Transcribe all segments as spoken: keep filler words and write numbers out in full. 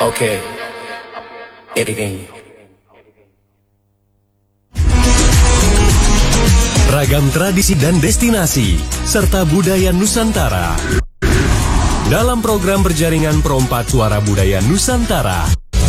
Oke, editing. Ragam tradisi dan destinasi, serta budaya Nusantara. Dalam program berjaringan Perompat Suara Budaya Nusantara.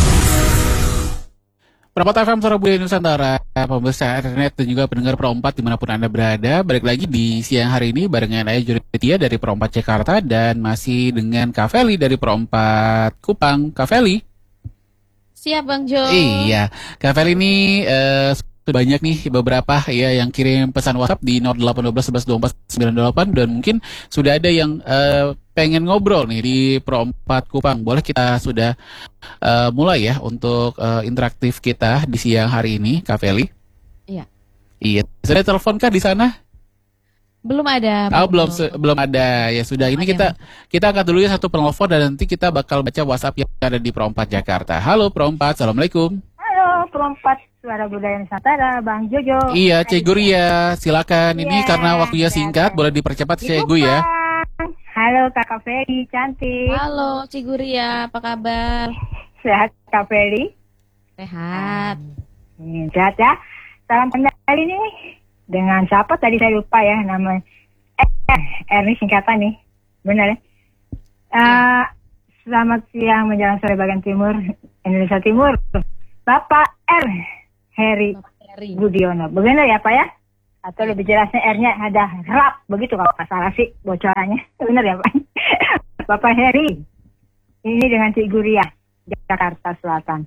Perompat F M Suara Budaya Nusantara, pemirsa internet dan juga pendengar Perompat dimanapun Anda berada. Balik lagi di siang hari ini barengan saya Juritia dari Perompat Jakarta dan masih dengan Kak Feli dari Perompat Kupang. Kak Feli. Siap Bang Jo. Iya, Kak Feli ini uh, banyak nih beberapa ya yang kirim pesan WhatsApp di nol delapan satu dua satu satu dua empat sembilan delapan dan mungkin sudah ada yang uh, pengen ngobrol nih di Perompat Kupang. Boleh kita sudah uh, mulai ya untuk uh, interaktif kita di siang hari ini, Kak Feli? Iya. Iya. Sudah teleponkah di sana? Belum ada. Oh, belum se- belum ada. Ya sudah. Ini kita kita angkat dulu ya satu penelpon dan nanti kita bakal baca WhatsApp yang ada di Perompat Jakarta. Halo Perompat, assalamualaikum. Halo Perompat Suara Budaya Nusantara, Bang Jojo. Iya, Cik Guria, silakan. Ini Iya, karena waktunya singkat, silakan. boleh dipercepat Di Cik Gu ya. Kupang. Halo Kakak Feli, cantik. Halo Ciguria, apa kabar? Sehat Kak Feli? Sehat. Hmm, sehat ya. Salam kenal nih. Dengan siapa tadi saya lupa ya namanya. Eh, R ini singkatan nih. Benar ya? Uh, selamat siang menjelang sore bagian timur Indonesia Timur. Bapak R. Heri Heri. Budiono. Benar ya Pak ya? Atau lebih jelasnya R-nya ada rap. Begitu kalau nggak salah sih bocorannya. Benar ya Pak? Bapak Heri. Ini dengan Cik Guria. Jakarta Selatan.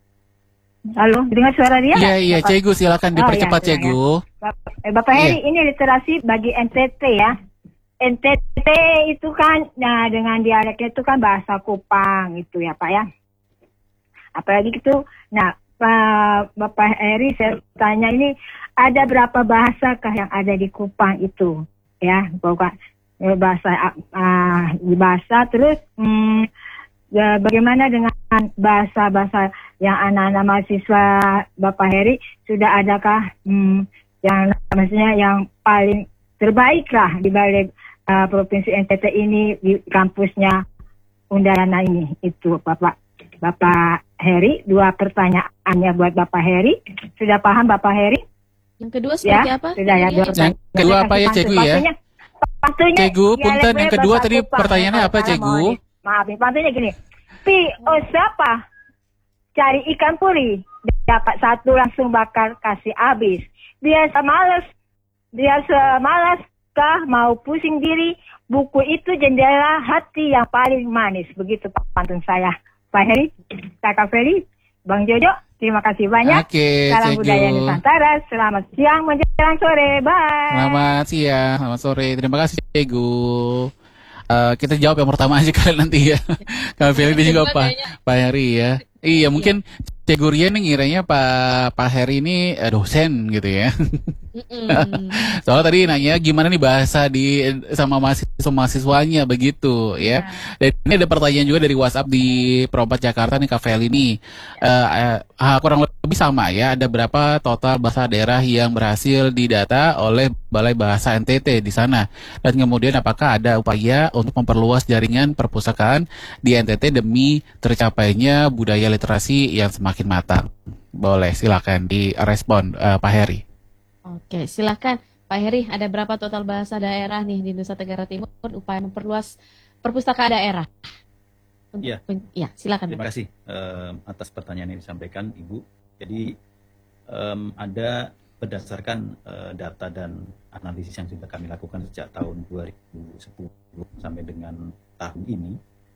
Halo, dengar suara dia? Iya, iya, Bapak? Cik Gu, silakan dipercepat Oh, iya, Cik Gu. Bapak, eh, Bapak Iya. Heri, ini literasi bagi N T T ya. N T T itu kan, nah dengan dialeknya itu kan bahasa Kupang itu ya Pak ya. Apalagi itu, nah Pak Bapak Heri saya tanya ini ada berapa bahasa kah yang ada di Kupang itu ya, Bapak bahasa uh, bahasa terus hmm, ya, bagaimana dengan bahasa-bahasa yang anak-anak mahasiswa Bapak Heri sudah adakah hmm, yang maksudnya yang paling terbaik lah di balik uh, provinsi N T T ini di kampusnya Undana ini itu Bapak Bapak Heri. Dua pertanyaannya buat Bapak Heri. Sudah paham Bapak Heri? Yang kedua seperti Ya, apa? sudah ya. Dua Yang kedua apa ya Cik Gu ya? Pantunya, Cik Gu, punten yang kedua tadi Kupang. pertanyaannya apa Cik Gu? Maaf, pantunya gini. Pi, oh siapa? Cari ikan puri, dapat satu langsung bakar kasih habis. Biasa malas, biasa malas kah mau pusing diri. Buku itu jendela hati yang paling manis. Begitu pantun saya. Pak Heri, Kakak Feli, Bang Jojo, terima kasih banyak. Oke, Salam Cik budaya Gu. Nusantara. Selamat siang menjelang sore. Bye. Selamat siang, selamat sore. Terima kasih Cik Gu. Uh, kita jawab yang pertama aja kalian nanti ya. Kak Feli dan juga Pak Pak Heri ya. Iya, mungkin Cik Guria nih ngiranya Pak Pak Heri ini eh, dosen gitu ya. Soalnya tadi nanya gimana nih bahasa di sama mahasiswa mahasiswanya begitu ya. Dan ini ada pertanyaan juga dari WhatsApp di Perompat Jakarta nih Kak Feli ini. Uh, uh, kurang lebih sama ya. Ada berapa total bahasa daerah yang berhasil didata oleh Balai Bahasa N T T di sana? Dan kemudian apakah ada upaya untuk memperluas jaringan perpustakaan di N T T demi tercapainya budaya literasi yang semakin matang? Boleh, silakan direspon uh, Pak Heri. Oke, silakan Pak Heri. Ada berapa total bahasa daerah nih di Nusa Tenggara Timur upaya memperluas perpustakaan daerah? Iya. Ya, silakan. Terima kasih um, atas pertanyaan yang disampaikan Ibu. Jadi um, ada berdasarkan uh, data dan analisis yang sudah kami lakukan sejak tahun dua ribu sepuluh sampai dengan tahun ini,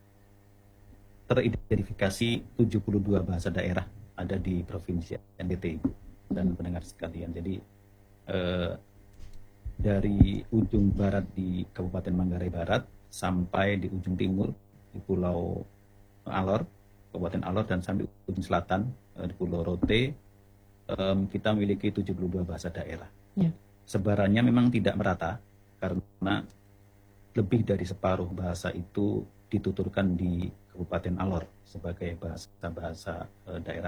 teridentifikasi tujuh puluh dua bahasa daerah ada di Provinsi N T T Ibu dan pendengar sekalian. Jadi eh, dari ujung barat di Kabupaten Manggarai Barat sampai di ujung timur di Pulau Alor, Kabupaten Alor, dan sampai ujung selatan eh, di Pulau Rote, eh, kita memiliki tujuh puluh dua bahasa daerah. Ya. Sebarannya memang tidak merata karena lebih dari separuh bahasa itu dituturkan di Kabupaten Alor sebagai bahasa-bahasa eh, daerah